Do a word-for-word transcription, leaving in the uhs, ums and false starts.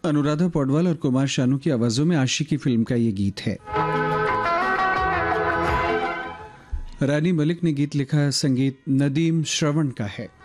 अनुराधा पौडवाल और कुमार शानू की आवाजों में आशिकी फिल्म का ये गीत है। रानी मलिक ने गीत लिखा, संगीत नदीम श्रवण का है।